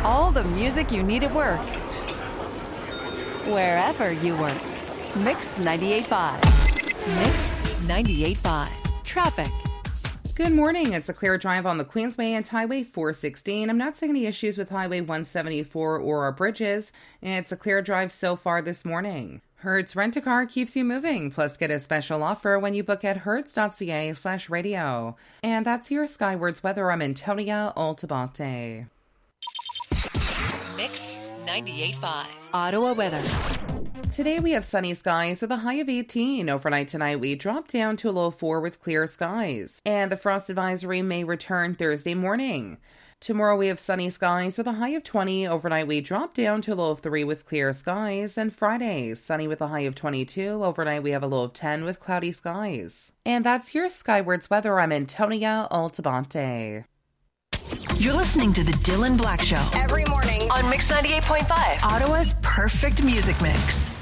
All the music you need at work. Wherever you work. Mix 98.5. Mix 98.5. Traffic. Good morning. It's a clear drive on the Queensway and Highway 416. I'm not seeing any issues with Highway 174 or our bridges. It's a clear drive so far this morning. Hertz Rent-A-Car keeps you moving. Plus, get a special offer when you book at hertz.ca/radio. And that's your Skywards weather. I'm Antonia Altabate. Mix 98.5. Ottawa weather. Today we have sunny skies with a high of 18. Overnight tonight we drop down to a low 4 with clear skies. And the frost advisory may return Thursday morning. Tomorrow we have sunny skies with a high of 20. Overnight we drop down to a low of 3 with clear skies. And Friday, sunny with a high of 22. Overnight we have a low of 10 with cloudy skies. And that's your Skywards weather. I'm Antonia Altabate. You're listening to The Dylan Black Show. Every morning on Mix 98.5. Ottawa's perfect music mix.